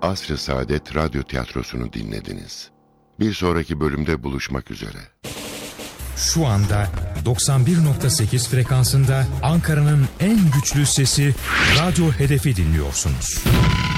Asr-ı Saadet Radyo Tiyatrosu'nu dinlediniz. Bir sonraki bölümde buluşmak üzere. Şu anda 91.8 frekansında Ankara'nın en güçlü sesi Radyo Hedef'i dinliyorsunuz.